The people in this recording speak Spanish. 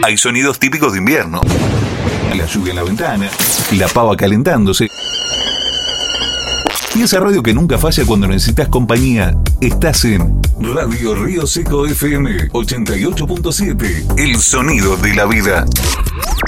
Hay sonidos típicos de invierno. La lluvia en la ventana, la pava calentándose. Y esa radio que nunca falla cuando necesitas compañía. Estás en Radio Río Seco FM 88.7. El sonido de la vida.